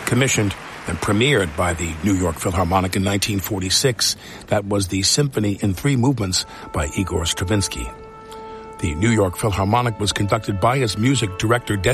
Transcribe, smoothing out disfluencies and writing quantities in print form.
commissioned and premiered by the New York Philharmonic in 1946. That was the Symphony in 3 Movements by Igor Stravinsky. The New York Philharmonic was conducted by its music director